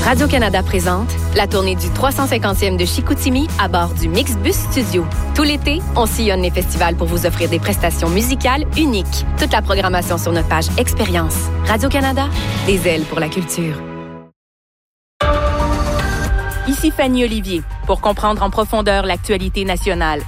Radio-Canada présente la tournée du 350e de Chicoutimi à bord du Mixbus Studio. Tout l'été, on sillonne les festivals pour vous offrir des prestations musicales uniques. Toute la programmation sur notre page Expérience. Radio-Canada, des ailes pour la culture. Ici Fanny Olivier. Pour comprendre en profondeur l'actualité nationale